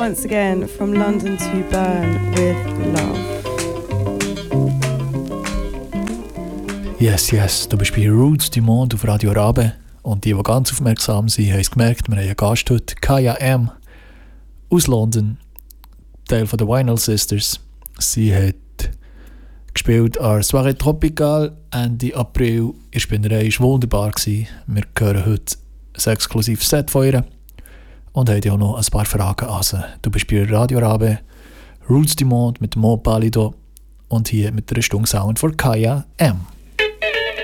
once again from London to Bern with Love. Yes, yes, du bist bei Roots du Monde auf Radio Rabe. Und die ganz aufmerksam sind, haben es gemerkt, wir haben einen Gast heute, Kaya M. aus London, Teil von den Vinyl Sisters. Sie hat gespielt an Soirée Tropicale Ende April. Die Spinnerei war wunderbar. Wir hören heute ein exklusives Set von ihr und haben auch noch ein paar Fragen an sie. Du bist bei Radio Rabe, Roots du Monde mit Mo Palido und hier mit der Stunde Sound von Kaya M.